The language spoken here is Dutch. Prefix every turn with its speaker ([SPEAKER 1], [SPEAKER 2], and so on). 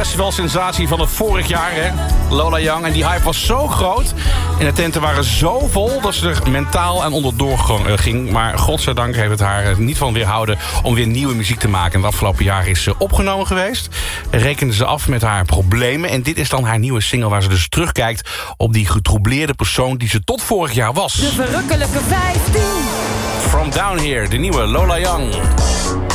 [SPEAKER 1] festivalsensatie van het vorig jaar, hè? Lola Young. En die hype was zo groot. En de tenten waren zo vol dat ze er mentaal aan onderdoor ging. Maar godzijdank heeft het haar niet van weerhouden om weer nieuwe muziek te maken. En het afgelopen jaar is ze opgenomen geweest. Rekende ze af met haar problemen. En dit is dan haar nieuwe single waar ze dus terugkijkt op die getroubleerde persoon die ze tot vorig jaar was.
[SPEAKER 2] De verrukkelijke 15.
[SPEAKER 1] From Down Here, de nieuwe Lola Young.